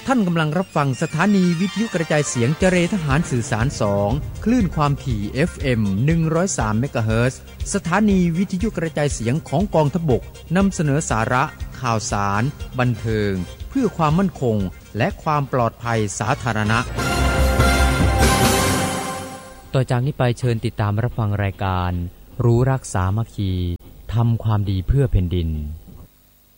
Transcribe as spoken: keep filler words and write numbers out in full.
ท่านกำลังรับฟังสถานีวิทยุกระจายเสียงเจเรทหารสื่อสารสองคลื่นความถี่ เอฟ เอ็ม หนึ่งร้อยสาม เมกะเฮิรตซ์ สถานีวิทยุกระจายเสียงของกองทัพบกนำเสนอสาระข่าวสารบันเทิงเพื่อความมั่นคงและความปลอดภัยสาธารณะต่อจากนี้ไปเชิญติดตามรับฟังรายการรู้รักสามัคคีทำความดีเพื่อแผ่นดิน